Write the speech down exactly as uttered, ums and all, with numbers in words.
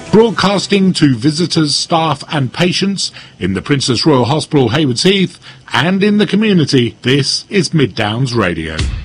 Broadcasting to visitors, staff and patients in the Princess Royal Hospital, Haywards Heath, and in the community, this is Mid Downs Radio.